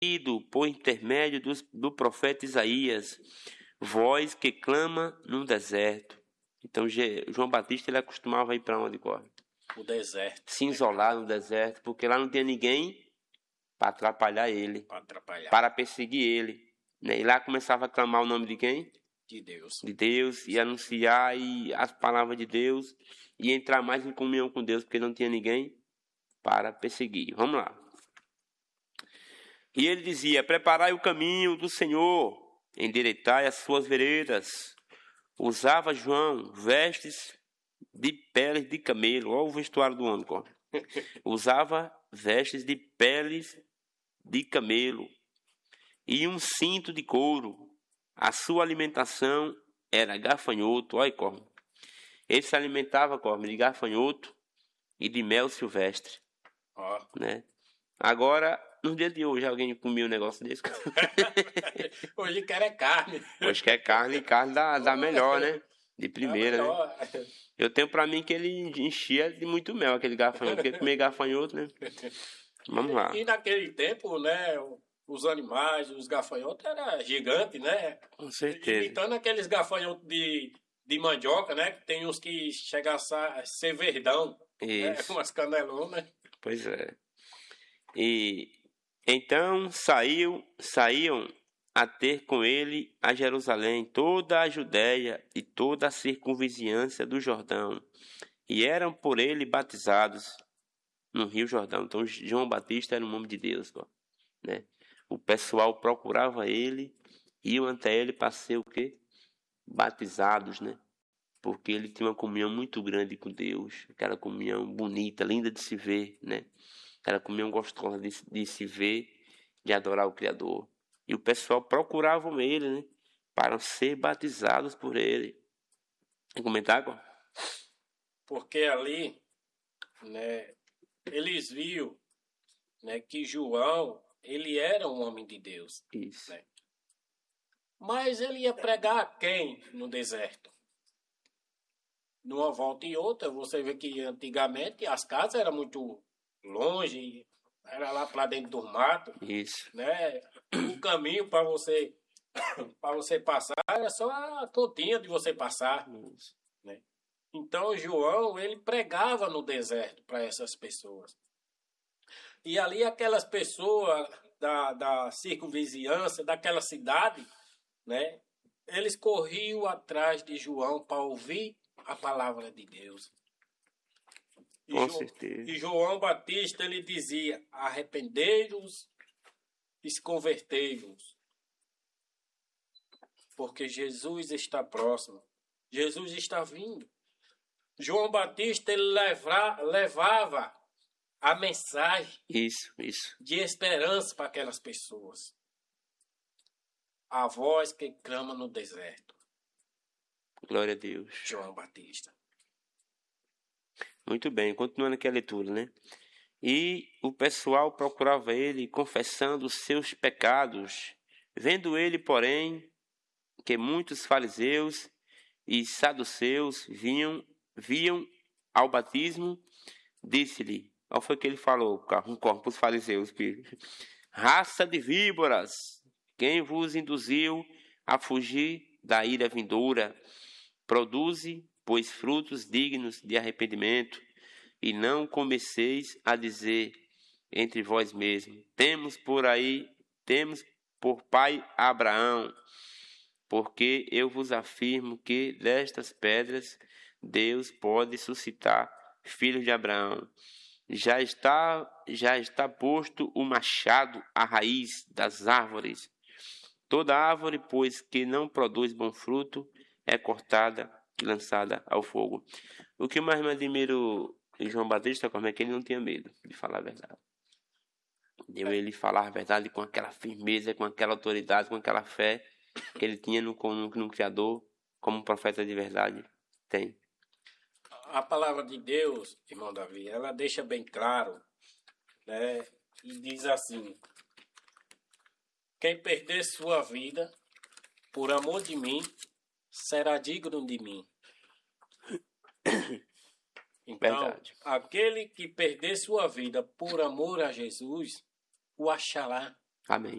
por intermédio do profeta Isaías, voz que clama no deserto. Então João Batista ele acostumava a ir para onde corre? O deserto. Se isolar no deserto, porque lá não tinha ninguém para atrapalhar ele, para perseguir ele. Né? E lá começava a clamar o nome de quem? De Deus. De Deus, e anunciar as palavras de Deus, e entrar mais em comunhão com Deus, porque não tinha ninguém para perseguir. Vamos lá. E ele dizia: preparai o caminho do Senhor, endireitai as suas veredas. Usava João vestes de peles de camelo. Olha o vestuário do homem. Usava vestes de peles de camelo e um cinto de couro. A sua alimentação era gafanhoto. Olha como. Ele se alimentava como? De gafanhoto e de mel silvestre. Né? Agora, nos dias de hoje, alguém comia um negócio desse? Hoje quer carne. Hoje quer carne, e carne dá melhor, né? De primeira, né? Eu tenho pra mim que ele enchia de muito mel, aquele gafanhoto. Porque comer gafanhoto, né? Vamos lá. E naquele tempo, né? Os animais, os gafanhotos eram gigantes, né? Com certeza. Imitando aqueles gafanhotos de mandioca, né? Que tem uns que chegam a ser verdão. Isso. Né? Umas canelonas. Pois é. E então saíam a ter com ele a Jerusalém, toda a Judéia e toda a circunvizinhança do Jordão, e eram por ele batizados no Rio Jordão. Então João Batista era o nome de Deus, né? O pessoal procurava ele, iam até ele para ser o quê? Batizados, né? Porque ele tinha uma comunhão muito grande com Deus, aquela comunhão bonita, linda de se ver, né? Aquela comunhão gostosa de se ver, de adorar o Criador. E o pessoal procurava ele, né? Para ser batizados por ele. Quer comentar agora? Porque ali, né? Eles viram, né? Que João, ele era um homem de Deus. Isso. Né? Mas ele ia pregar a quem no deserto? Numa volta e outra, você vê que antigamente as casas eram muito longe, era lá para dentro do mato. Isso. Né? O caminho para você passar era só a continha de você passar. Isso. Né? Então João, ele pregava no deserto para essas pessoas. E ali aquelas pessoas da circunvizinhança, daquela cidade, né? Eles corriam atrás de João para ouvir a palavra de Deus. Com certeza. E João Batista, ele dizia: arrependei-vos e se convertei-vos, porque Jesus está próximo. Jesus está vindo. João Batista, ele levava a mensagem isso. de esperança para aquelas pessoas. A voz que clama no deserto. Glória a Deus. João Batista. Muito bem, continuando aqui a leitura, né? E o pessoal procurava ele, confessando os seus pecados. Vendo ele, porém, que muitos fariseus e saduceus viam ao batismo, disse-lhe, qual foi que ele falou para os fariseus? Raça de víboras, quem vos induziu a fugir da ira vindoura? Produze, pois, frutos dignos de arrependimento, e não comeceis a dizer entre vós mesmos, temos por pai Abraão, porque eu vos afirmo que destas pedras Deus pode suscitar filhos de Abraão. Já está posto o machado à raiz das árvores. Toda árvore, pois, que não produz bom fruto, é cortada e lançada ao fogo. O que mais me admiro em João Batista, como é que ele não tinha medo de falar a verdade. Deu ele falar a verdade com aquela firmeza, com aquela autoridade, com aquela fé que ele tinha no Criador, como um profeta de verdade tem. A palavra de Deus, irmão Davi, ela deixa bem claro, né? E diz assim: quem perder sua vida por amor de mim, será digno de mim. Então, aquele que perder sua vida por amor a Jesus, o achará. Amém.